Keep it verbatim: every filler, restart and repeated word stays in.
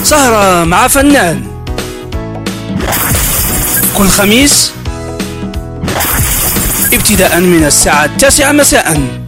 سهرة مع فنان كل خميس ابتداء من الساعة التاسعة مساء